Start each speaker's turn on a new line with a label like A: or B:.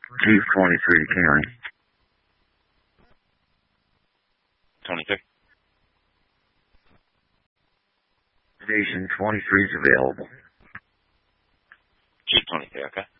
A: Chief 23 to county.
B: 23.
A: Station 23 is available.
B: Chief 23, okay.